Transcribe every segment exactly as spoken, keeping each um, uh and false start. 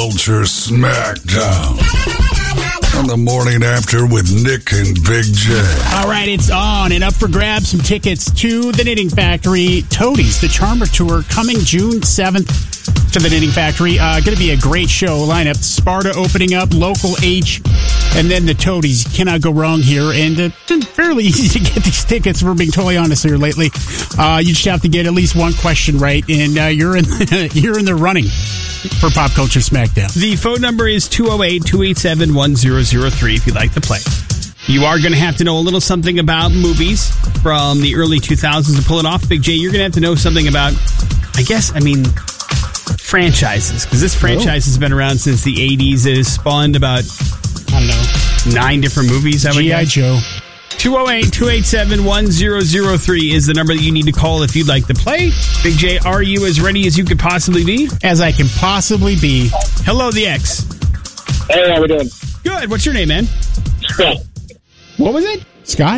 Culture Smackdown on the morning after with Nick and Big J. All right, it's on and up for grabs. Some tickets to the Knitting Factory. Toadies, the Charmer Tour, coming June seventh to the Knitting Factory. Uh, going to be a great show lineup. Sparta opening up, Local H, and then the Toadies. Cannot go wrong here. And uh, it's been fairly easy to get these tickets, if we're being totally honest here lately. Uh, you just have to get at least one question right, and uh, you're in you're in the running for Pop Culture Smackdown. The phone number is two oh eight, two eight seven, one oh oh three if you'd like to play. You are going to have to know a little something about movies from the early two thousands to pull it off. Big J, you're going to have to know something about, I guess, I mean, franchises. Because this franchise oh. has been around since the eighties. It has spawned about, I don't know, nine different movies. G I. Joe. two oh eight, two eight seven, one oh oh three is the number that you need to call if you'd like to play. Big J, are you as ready as you could possibly be? As I can possibly be. Hello, the X. Hey, how we doing? Good. What's your name, man? Scott. What was it? Scott?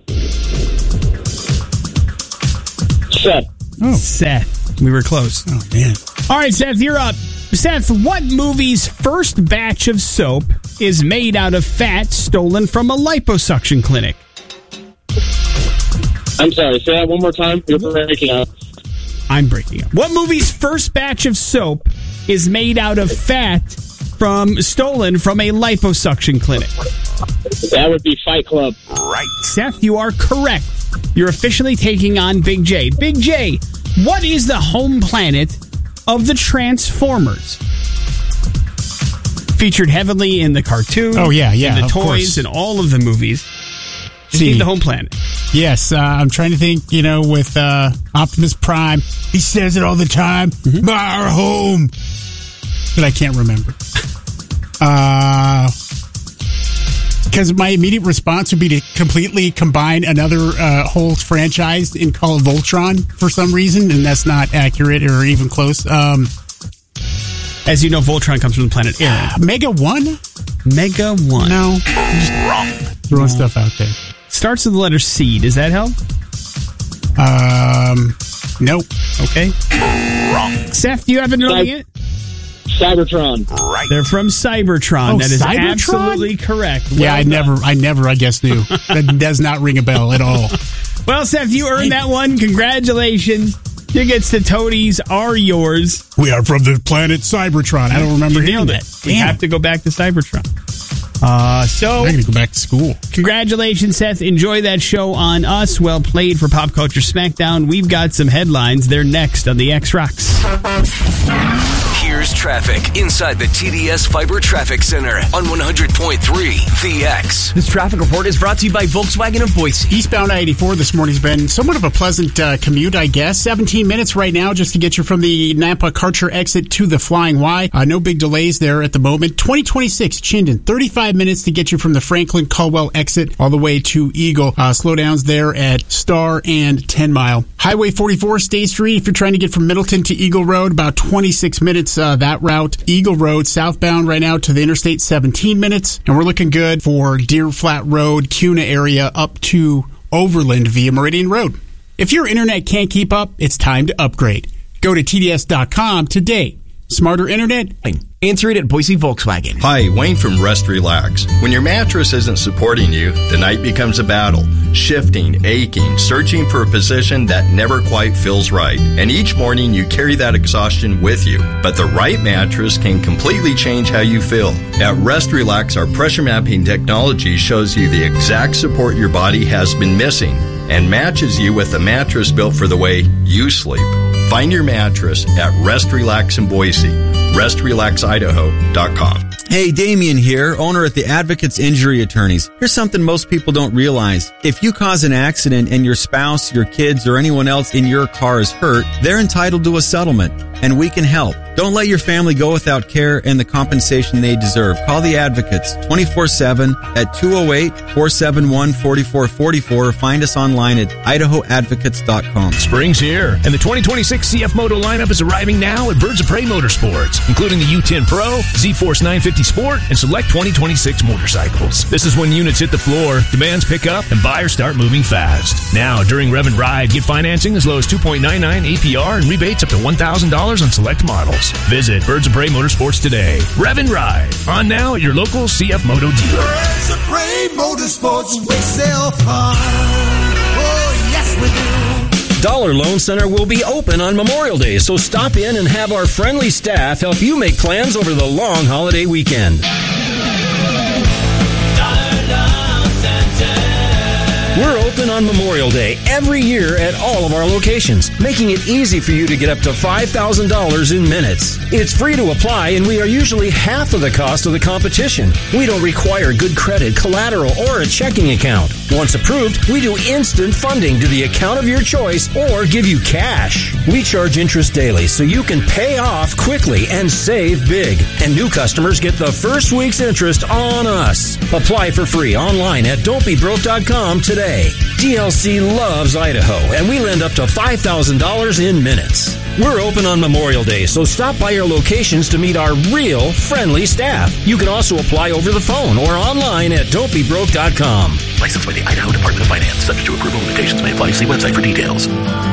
Seth. Oh. Seth. We were close. Oh, man. All right, Seth, you're up. Seth, what movie's first batch of soap is made out of fat stolen from a liposuction clinic? I'm sorry, say that one more time. You're breaking up. I'm breaking up. What movie's first batch of soap is made out of fat from stolen from a liposuction clinic? That would be Fight Club. Right. Seth, you are correct. You're officially taking on Big J. Big J, what is the home planet of the Transformers? Featured heavily in the cartoon. Oh, yeah, yeah, in the of toys, course. and all of the movies. Just See, need the home planet. Yes, uh, I'm trying to think, you know, with uh, Optimus Prime. He says it all the time. Mm-hmm. Our home. But I can't remember. Uh... Because my immediate response would be to completely combine another uh, whole franchise and call it Voltron for some reason, and that's not accurate or even close. Um, As you know, Voltron comes from the planet Aaron. Mega One? Mega One. No. Just wrong. Throwing no. stuff out there. Starts with the letter C. Does that help? Um, nope. Okay. Wrong. Seth, do you happen to know it? Cybertron. Right. They're from Cybertron. Oh, that is Cybertron? absolutely correct. Well yeah, I done. never, I never, I guess, knew. That does not ring a bell at all. Well, Seth, you earned that one. Congratulations. Tickets to Toadies are yours. We are from the planet Cybertron. I don't remember you hearing nailed that. We Damn. have to go back to Cybertron. Uh, so I'm going to go back to school. Congratulations, Seth. Enjoy that show on us. Well played for Pop Culture Smackdown. We've got some headlines. They're next on the X Rocks. Here's traffic inside the T D S Fiber Traffic Center on one hundred point three The X. This traffic report is brought to you by Volkswagen of Boise. Eastbound I eighty-four this morning's been somewhat of a pleasant uh, commute, I guess. seventeen minutes right now just to get you from the Napa Karcher exit to the Flying Y. Uh, no big delays there at the moment. twenty twenty-six Chinden, thirty-five minutes to get you from the Franklin Caldwell exit all the way to Eagle. Uh, slowdowns there at Star and ten Mile. Highway forty-four, State Street, if you're trying to get from Middleton to Eagle Road, about twenty-six minutes uh, that route. Eagle Road, southbound right now to the Interstate, seventeen minutes. And we're looking good for Deer Flat Road, Cuna area up to Overland via Meridian Road. If your internet can't keep up, it's time to upgrade. Go to T D S dot com today. Smarter internet? Answer it at Boise Volkswagen. Hi, Wayne from Rest Relax. When your mattress isn't supporting you, the night becomes a battle. Shifting, aching, searching for a position that never quite feels right. And each morning you carry that exhaustion with you. But the right mattress can completely change how you feel. At Rest Relax, our pressure mapping technology shows you the exact support your body has been missing and matches you with a mattress built for the way you sleep. Find your mattress at Rest Relax in Boise. rest relax idaho dot com. Hey, Damien here, owner at the Advocates Injury Attorneys. Here's something most people don't realize. If you cause an accident and your spouse, your kids, or anyone else in your car is hurt, they're entitled to a settlement, and we can help. Don't let your family go without care and the compensation they deserve. Call the Advocates twenty-four seven at two oh eight, four seven one, four four four four or find us online at idaho advocates dot com. Spring's here, and the twenty twenty-six C F Moto lineup is arriving now at Birds of Prey Motorsports. including the U ten Pro, Z-Force nine fifty Sport, and select twenty twenty-six motorcycles. This is when units hit the floor, demands pick up, and buyers start moving fast. Now, during Rev and Ride, get financing as low as two point nine nine A P R and rebates up to one thousand dollars on select models. Visit Birds of Prey Motorsports today. Rev and Ride. On now at your local C F Moto dealer. Birds of Prey Motorsports, we sell fun. Oh, yes, we do. Dollar Loan Center will be open on Memorial Day, so stop in and have our friendly staff help you make plans over the long holiday weekend. We're open on Memorial Day every year at all of our locations, making it easy for you to get up to five thousand dollars in minutes. It's free to apply, and we are usually half of the cost of the competition. We don't require good credit, collateral, or a checking account. Once approved, we do instant funding to the account of your choice or give you cash. We charge interest daily so you can pay off quickly and save big. And new customers get the first week's interest on us. Apply for free online at don't be broke dot com today. D L C loves Idaho, and we lend up to five thousand dollars in minutes. We're open on Memorial Day, so stop by our locations to meet our real, friendly staff. You can also apply over the phone or online at don't be broke dot com. Licensed by the Idaho Department of Finance. Subject to approval. Limitations may apply. See website for details.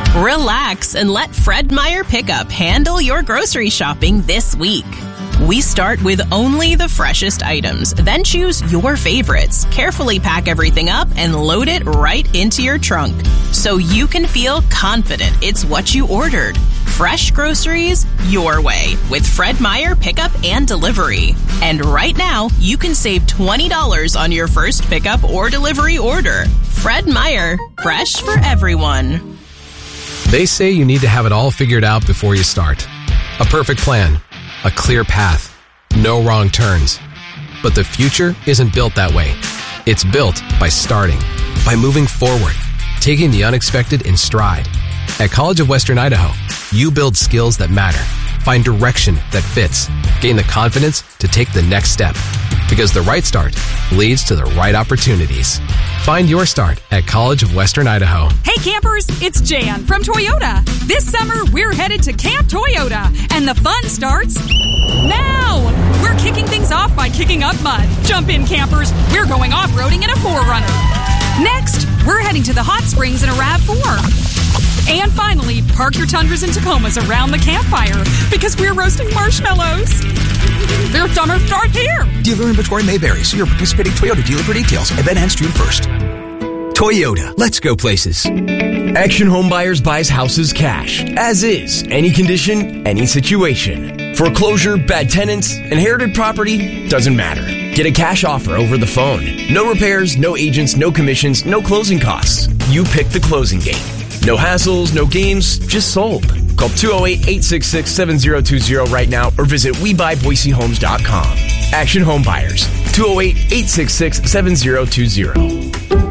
Relax and let Fred Meyer Pickup handle your grocery shopping this week. We start with only the freshest items, then choose your favorites, carefully pack everything up, and load it right into your trunk so you can feel confident it's what you ordered. Fresh groceries your way with Fred Meyer Pickup and Delivery. And right now, you can save twenty dollars on your first pickup or delivery order. Fred Meyer, fresh for everyone. They say you need to have it all figured out before you start. A perfect plan. A clear path. No wrong turns. But the future isn't built that way. It's built by starting, by moving forward, taking the unexpected in stride. At College of Western Idaho, you build skills that matter, find direction that fits, gain the confidence to take the next step. Because the right start leads to the right opportunities. Find your start at College of Western Idaho. Hey campers, it's Jan from Toyota. This summer, we're headed to Camp Toyota, and the fun starts now. We're kicking things off by kicking up mud. Jump in, campers. We're going off-roading in a four runner. Next, we're heading to the hot springs in a RAV four. And finally, park your Tundras and Tacomas around the campfire because we're roasting marshmallows. Their summer starts here. Dealer inventory may vary. See your participating Toyota dealer for details. Event ends June first. Toyota. Let's go places. Action Home Buyers buys houses cash. As is. Any condition, any situation. Foreclosure, bad tenants, inherited property, doesn't matter. Get a cash offer over the phone. No repairs, no agents, no commissions, no closing costs. You pick the closing date. No hassles, no games, just sold. Call two oh eight, eight six six, seven oh two oh right now or visit we buy boise homes dot com. Action Home Buyers. two oh eight, eight six six, seven oh two oh.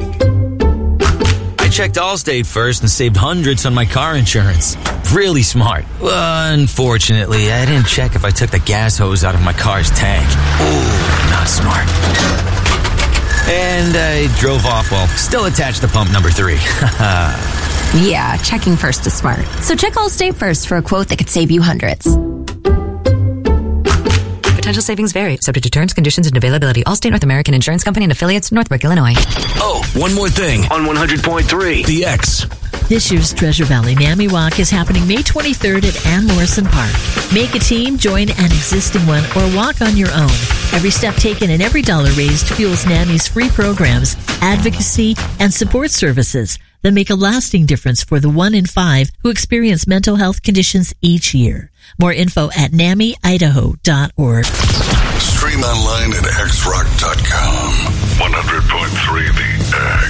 I checked Allstate first and saved hundreds on my car insurance. Really smart. Well, unfortunately, I didn't check if I took the gas hose out of my car's tank. Ooh, not smart. And I drove off while still attached to pump number three. Yeah, checking first is smart. So check Allstate first for a quote that could save you hundreds. Potential savings vary, subject to terms, conditions, and availability. Allstate North American Insurance Company and affiliates, Northbrook, Illinois. Oh, one more thing on one hundred point three The X. This year's Treasure Valley NAMI Walk is happening May twenty-third at Ann Morrison Park. Make a team, join an existing one, or walk on your own. Every step taken and every dollar raised fuels NAMI's free programs, advocacy, and support services that make a lasting difference for the one in five who experience mental health conditions each year. More info at N A M I Idaho dot org. Stream online at X rock dot com.